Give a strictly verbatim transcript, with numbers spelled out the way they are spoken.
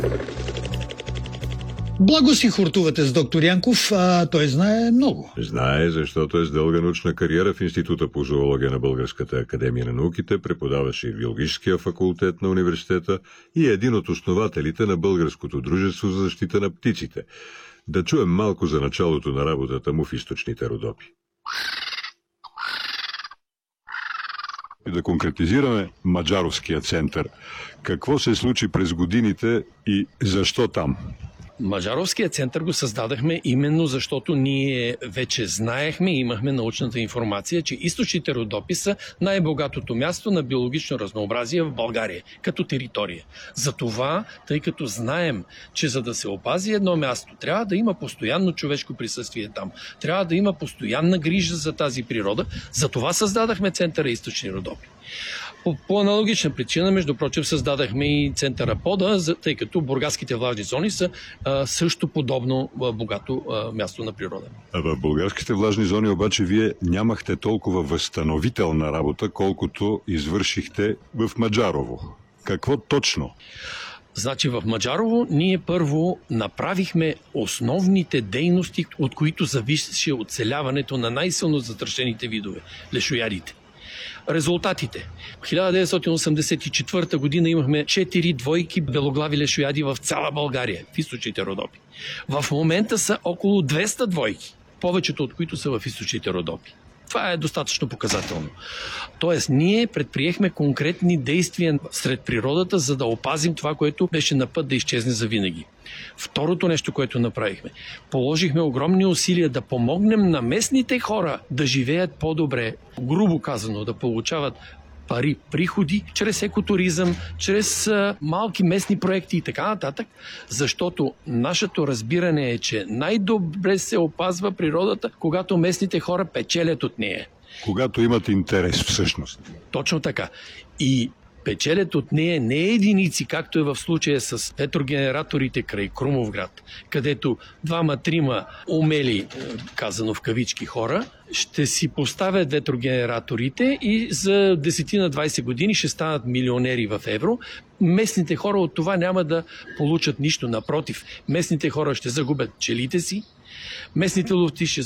Благо си хортувате с доктор Янков, а той знае много. Знае, защото е с дълга научна кариера в Института по зоология на Българската академия на науките, преподаваше и в биологическия факултет на университета и е един от основателите на Българското дружество за защита на птиците. Да чуем малко за началото на работата му в източните Родопи. И да конкретизираме Маджаровския център. Какво се случи през годините и защо там? Маджаровския център го създадахме именно защото ние вече знаехме и имахме научната информация, че източните Родопи са най-богатото място на биологично разнообразие в България, като територия. Затова, тъй като знаем, че за да се опази едно място, трябва да има постоянно човешко присъствие там. Трябва да има постоянна грижа за тази природа. Затова създадахме центъра Източни Родопи. По, по аналогична причина, между прочим, създадахме и центъра Пода, тъй като бургаските влажни зони са а, също подобно а, богато а, място на природа. А в българските влажни зони обаче вие нямахте толкова възстановителна работа, колкото извършихте в Маджарово. Какво точно? Значи в Маджарово ние първо направихме основните дейности, от които зависеше оцеляването на най-силно застрашените видове – лешоядите. Резултатите. В хиляда деветстотин осемдесет и четвърта година имахме четири двойки белоглави лешояди в цяла България, в източните Родопи. В момента са около двеста двойки, повечето от които са в източните Родопи. Това е достатъчно показателно. Тоест, ние предприехме конкретни действия сред природата, за да опазим това, което беше на път да изчезне завинаги. Второто нещо, което направихме, положихме огромни усилия да помогнем на местните хора да живеят по-добре, грубо казано, да получават пари, приходи, чрез екотуризъм, чрез а, малки местни проекти и така нататък, защото нашето разбиране е, че най-добре се опазва природата, когато местните хора печелят от нея. Когато имат интерес всъщност. Точно така. И печелят от нея не единици, както е в случая с ветрогенераторите край Крумовград, където двама-трима умели, казано в кавички, хора, ще си поставят ветрогенераторите и за десет-двайсет години ще станат милионери в евро. Местните хора от това няма да получат нищо. Напротив, местните хора ще загубят пчелите си, местните ловци ще